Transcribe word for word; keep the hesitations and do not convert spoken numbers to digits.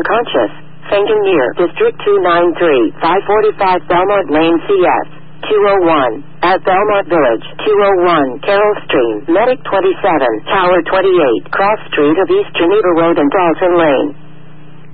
unconscious. Fainting near District two ninety-three, five forty-five Belmont Lane C S. two oh one. At Belmont Village, two oh one, Carroll Stream, Medic twenty-seven, Tower twenty-eight, Cross Street of East Geneva Road and Dalton Lane.